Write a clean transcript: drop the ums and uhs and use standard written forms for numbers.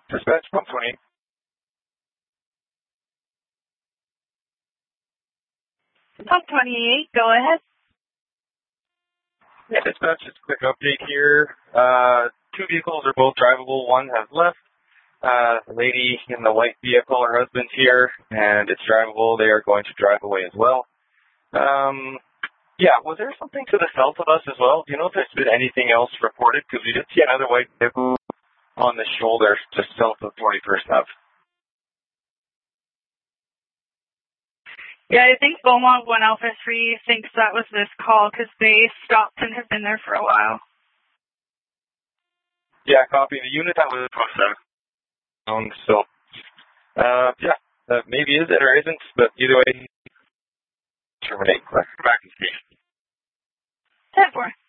Dispatch 120. Pump 28, go ahead. Yeah, dispatch, just a quick update here. Two vehicles are both drivable. One has left. The lady in the white vehicle, her husband's here, and it's drivable. They are going to drive away as well. Yeah, was there something to the south of us as well? Do you know if there's been anything else reported? Because we did see another white vehicle on the shoulder just south of 41st Ave. Yeah, I think Beaumont 1 Alpha 3 thinks that was this call because they stopped and have been there for a while. Yeah, copy. The unit that was so, maybe is it or isn't, but either way, terminate. Back in station. 10-4.